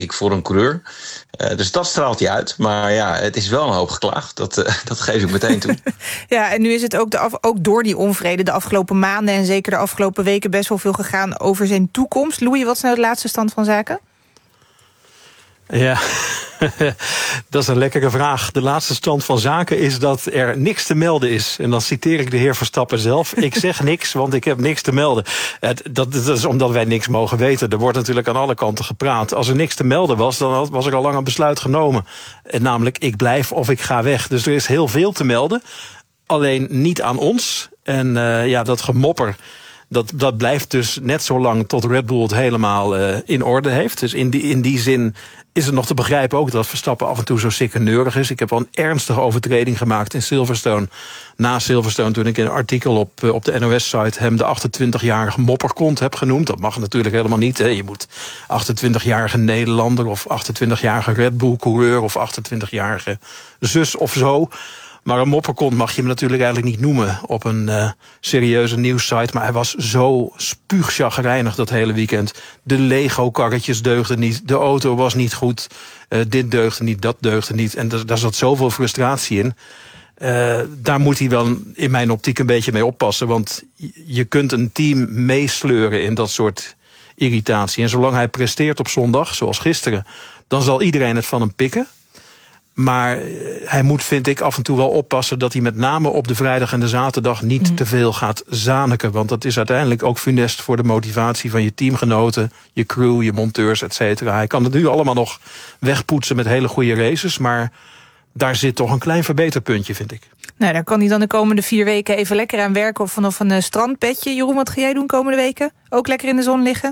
ik, voor een coureur. Dus dat straalt hij uit. Maar ja, het is wel een hoop geklaagd. Dat geef ik meteen toe. Ja, en nu is het ook door die onvrede de afgelopen maanden en zeker de afgelopen weken best wel veel gegaan over zijn toekomst. Louis, wat is nou de laatste stand van zaken? Ja, dat is een lekkere vraag. De laatste stand van zaken is dat er niks te melden is. En dan citeer ik de heer Verstappen zelf. Ik zeg niks, want ik heb niks te melden. Dat is omdat wij niks mogen weten. Er wordt natuurlijk aan alle kanten gepraat. Als er niks te melden was, dan was er al lang een besluit genomen. Namelijk, ik blijf of ik ga weg. Dus er is heel veel te melden. Alleen niet aan ons. En dat gemopper, dat blijft dus net zo lang tot Red Bull het helemaal in orde heeft. Dus in die zin is het nog te begrijpen ook dat Verstappen af en toe zo sikkeneurig is. Ik heb wel een ernstige overtreding gemaakt in Silverstone. Na Silverstone, toen ik in een artikel op de NOS-site hem de 28-jarige mopperkont heb genoemd. Dat mag natuurlijk helemaal niet. Hè. Je moet 28-jarige Nederlander of 28-jarige Red Bull-coureur of 28-jarige zus of zo. Maar een mopperkont mag je hem natuurlijk eigenlijk niet noemen op een serieuze nieuwssite. Maar hij was zo spuugchagrijnig dat hele weekend. De Lego-karretjes deugden niet, de auto was niet goed. Dit deugde niet, dat deugde niet. En daar zat zoveel frustratie in. Daar moet hij wel in mijn optiek een beetje mee oppassen. Want je kunt een team meesleuren in dat soort irritatie. En zolang hij presteert op zondag, zoals gisteren, dan zal iedereen het van hem pikken. Maar hij moet, vind ik, af en toe wel oppassen dat hij met name op de vrijdag en de zaterdag niet te veel gaat zaniken. Want dat is uiteindelijk ook funest voor de motivatie van je teamgenoten, je crew, je monteurs, et cetera. Hij kan het nu allemaal nog wegpoetsen met hele goede races, maar daar zit toch een klein verbeterpuntje, vind ik. Nou, daar kan hij dan de komende 4 weken even lekker aan werken of vanaf een strandbedje. Jeroen, wat ga jij doen komende weken? Ook lekker in de zon liggen?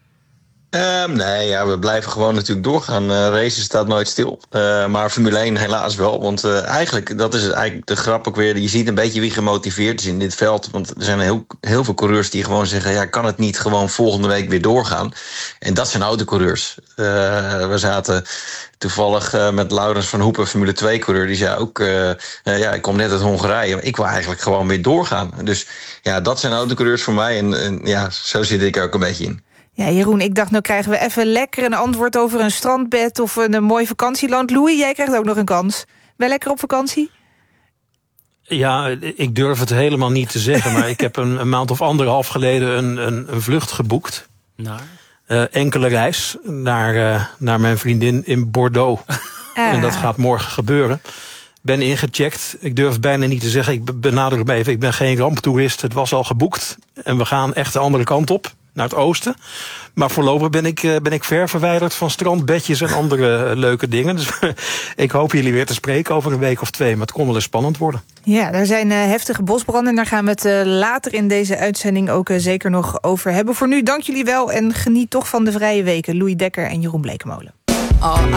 We blijven gewoon natuurlijk doorgaan. Racen staat nooit stil. Maar Formule 1 helaas wel. Want dat is eigenlijk de grap ook weer. Je ziet een beetje wie gemotiveerd is in dit veld. Want er zijn heel veel coureurs die gewoon zeggen, ja, kan het niet gewoon volgende week weer doorgaan? En dat zijn autocoureurs. We zaten toevallig met Laurens van Hoepen, Formule 2-coureur. Die zei ook, ik kom net uit Hongarije. Maar ik wil eigenlijk gewoon weer doorgaan. Dus ja, dat zijn autocoureurs voor mij. En zo zit ik er ook een beetje in. Ja, Jeroen, ik dacht, nou krijgen we even lekker een antwoord over een strandbed of een mooi vakantieland. Louis, jij krijgt ook nog een kans. Ben lekker op vakantie? Ja, ik durf het helemaal niet te zeggen, maar ik heb een maand of 1,5 geleden een vlucht geboekt. Enkele reis naar mijn vriendin in Bordeaux. En dat gaat morgen gebeuren. Ben ingecheckt. Ik durf bijna niet te zeggen, ik benadruk me even, ik ben geen ramptoerist. Het was al geboekt en we gaan echt de andere kant op, naar het oosten. Maar voorlopig ben ik ver verwijderd van strandbedjes en andere leuke dingen. Dus ik hoop jullie weer te spreken over een week of 2. Maar het kon wel eens spannend worden. Ja, er zijn heftige bosbranden. En daar gaan we het later in deze uitzending ook zeker nog over hebben. Voor nu dank jullie wel en geniet toch van de vrije weken. Louis Dekker en Jeroen Blekemolen.